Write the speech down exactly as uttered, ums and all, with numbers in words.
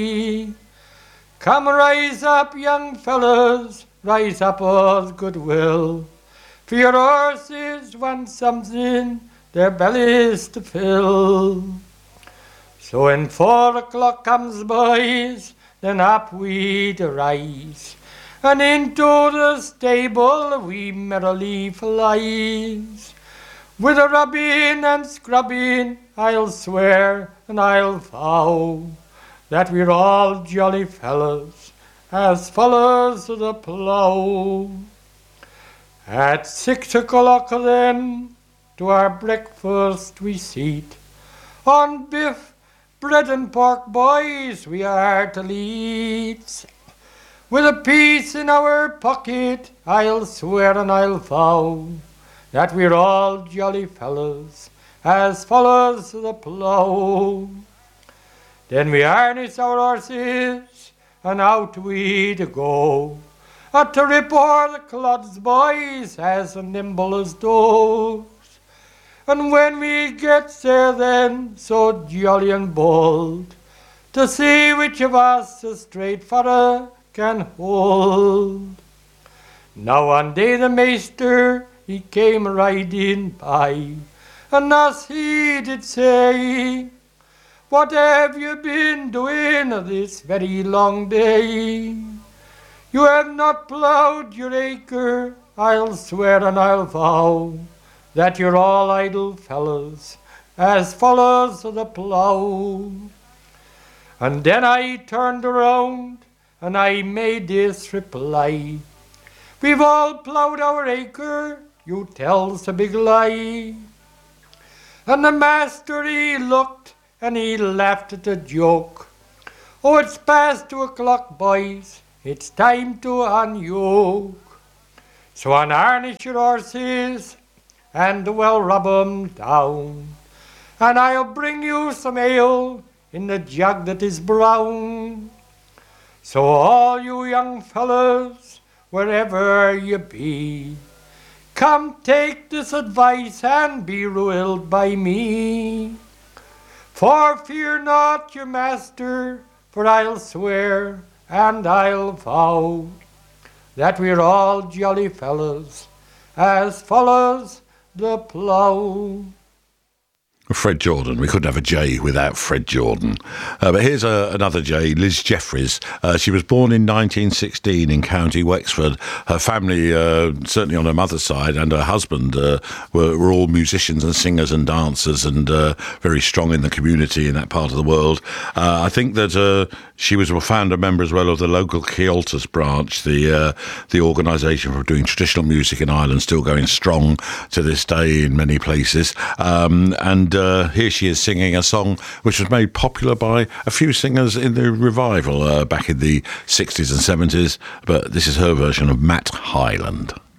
Come rise up, young fellas, rise up all goodwill, for your horses want something their bellies to fill. So when four o'clock comes, boys, then up we'd arise, and into the stable we merrily flies. With a rubbing and scrubbing, I'll swear and I'll vow that we're all jolly fellas, as fellas of the plough. At six o'clock then, to our breakfast we seat, on biff, bread and pork, boys, we are to lead. With a piece in our pocket, I'll swear and I'll vow that we're all jolly fellas, as fellas of the plough. Then we harness our horses, and out we to go, a to rip o'er the clods, boys, as nimble as does. And when we get there then, so jolly and bold, to see which of us a straight furrow can hold. Now one day the maester, he came riding by, and as he did say, what have you been doing this very long day? You have not ploughed your acre, I'll swear and I'll vow that you're all idle fellows, as fellows of the plough. And then I turned around, and I made this reply, we've all ploughed our acre, you tell's a big lie. And the master he looked, and he laughed at the joke. Oh, it's past two o'clock, boys, it's time to unyoke. So unharness your horses, and well rub 'em down, and I'll bring you some ale in the jug that is brown. So all you young fellas, wherever you be, come take this advice and be ruled by me. For fear not your master, for I'll swear and I'll vow that we're all jolly fellas, as follows the plough. Fred Jordan. We couldn't have a J without Fred Jordan. Uh, but here's a, another J, Liz Jeffries. Uh, she was born in nineteen sixteen in County Wexford. Her family, uh, certainly on her mother's side, and her husband uh, were, were all musicians and singers and dancers, and uh, very strong in the community in that part of the world. Uh, I think that uh, she was a founder member as well of the local Cioltas branch, the uh, the organisation for doing traditional music in Ireland, still going strong to this day in many places. Um, and uh, Uh, here she is singing a song which was made popular by a few singers in the revival uh, back in the sixties and seventies, but this is her version of Matt Hyland.